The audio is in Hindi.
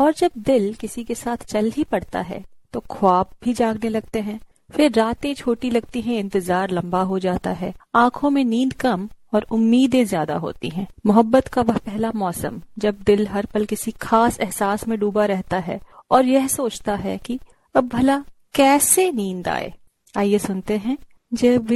और जब दिल किसी के साथ चल ही पड़ता है तो ख्वाब भी जागने लगते हैं। फिर रातें छोटी लगती हैं, इंतजार लंबा हो जाता है, आंखों में नींद कम और उम्मीदें ज्यादा होती हैं। मोहब्बत का वह पहला मौसम जब दिल हर पल किसी खास एहसास में डूबा रहता है और यह सोचता है कि अब भला कैसे नींद आए। आइए सुनते हैं जब